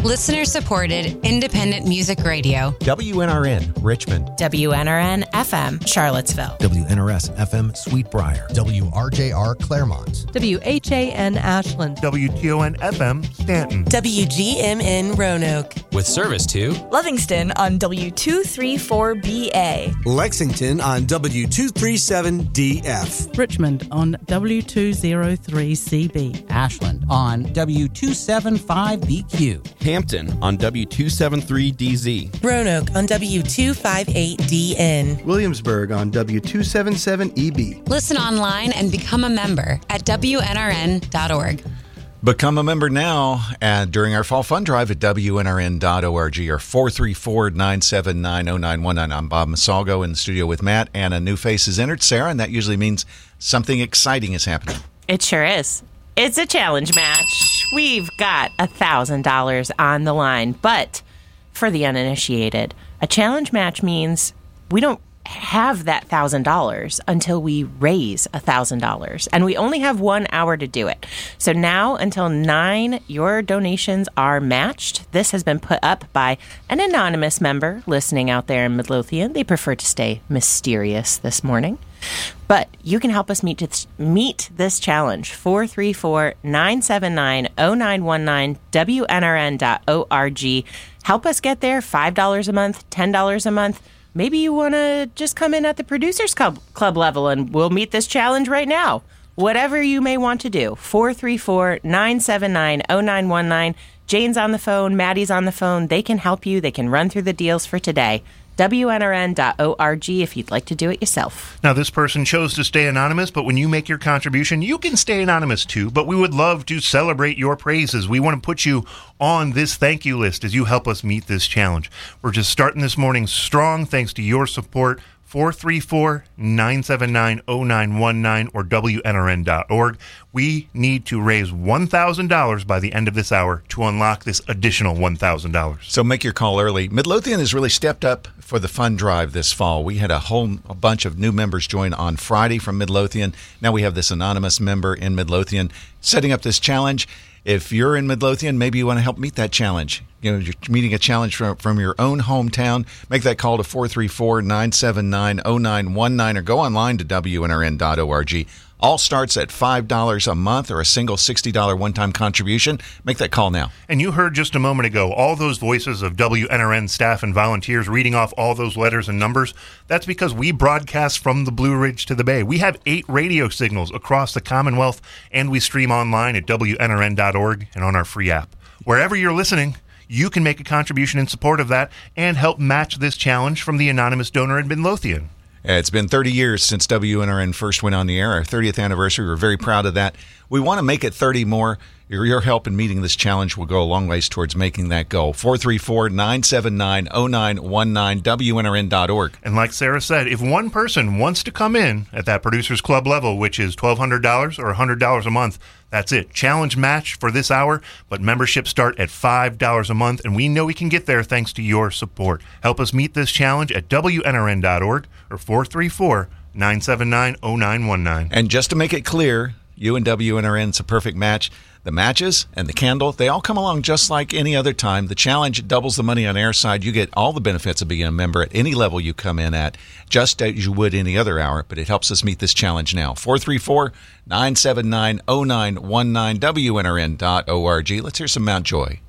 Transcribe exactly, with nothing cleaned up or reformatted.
Listener-supported, independent music radio. W N R N, Richmond. W N R N F M, Charlottesville. W N R S F M, Sweetbriar. W R J R, Claremont. W H A N, Ashland. W T O N F M, Stanton. W G M N, Roanoke. With service to Livingston on W two thirty-four B A. Lexington on W two thirty-seven D F. Richmond on W two oh three C B. Ashland on W two seventy-five B Q. Hampton on W two seventy-three D Z. Roanoke on W two fifty-eight D N. Williamsburg on W two seventy-seven E B. Listen online and become a member at W N R N dot org. Become a member now and during our fall fund drive at W N R N dot org or four three four, nine seven nine, oh nine one nine. I'm Bob Masalgo in the studio with Matt, and a new face is entered, Sarah, and that usually means something exciting is happening. It sure is. It's a challenge match. We've got one thousand dollars on the line, but for the uninitiated, a challenge match means we don't have that one thousand dollars until we raise one thousand dollars, and we only have one hour to do it. So now until nine, your donations are matched. This has been put up by an anonymous member listening out there in Midlothian. They prefer to stay mysterious this morning. But you can help us meet this, meet this challenge. four three four, nine seven nine, oh nine one nine, W N R N dot org. Help us get there. five dollars a month, ten dollars a month. Maybe you want to just come in at the Producers Club, Club level and we'll meet this challenge right now. Whatever you may want to do. four three four, nine seven nine, oh nine one nine. Jane's on the phone. Maddie's on the phone. They can help you. They can run through the deals for today. W N R N dot org if you'd like to do it yourself. Now, this person chose to stay anonymous, but when you make your contribution, you can stay anonymous too. But we would love to celebrate your praises. We want to put you on this thank you list as you help us meet this challenge. We're just starting this morning strong thanks to your support. four three four, nine seven nine, oh nine one nine or W N R N dot org. We need to raise one thousand dollars by the end of this hour to unlock this additional one thousand dollars. So make your call early. Midlothian has really stepped up for the fund drive this fall. We had a whole a bunch of new members join on Friday from Midlothian. Now we have this anonymous member in Midlothian setting up this challenge. If you're in Midlothian, maybe you want to help meet that challenge. You know, you're meeting a challenge from, from your own hometown. Make that call to four three four, nine seven nine, oh nine one nine or go online to W N R N dot org. All starts at five dollars a month or a single sixty dollars one-time contribution. Make that call now. And you heard just a moment ago all those voices of W N R N staff and volunteers reading off all those letters and numbers. That's because we broadcast from the Blue Ridge to the Bay. We have eight radio signals across the Commonwealth, and we stream online at W N R N dot org and on our free app. Wherever you're listening, you can make a contribution in support of that and help match this challenge from the anonymous donor in Midlothian. It's been thirty years since W N R N first went on the air, our thirtieth anniversary. We're very proud of that. We want to make it thirty more. Your, your help in meeting this challenge will go a long ways towards making that goal. four three four, nine seven nine, oh nine one nine, W N R N dot org. And like Sarah said, if one person wants to come in at that Producers Club level, which is twelve hundred dollars or one hundred dollars a month, that's it. Challenge match for this hour, but memberships start at five dollars a month, and we know we can get there thanks to your support. Help us meet this challenge at W N R N dot org or four three four, nine seven nine, oh nine one nine. And just to make it clear, you and W N R N, it's a perfect match. The matches and the candle, they all come along just like any other time. The challenge doubles the money on air side. You get all the benefits of being a member at any level you come in at, just as you would any other hour, but it helps us meet this challenge now. four three four, nine seven nine, oh nine one nine, W N R N dot org. Let's hear some Mount Joy.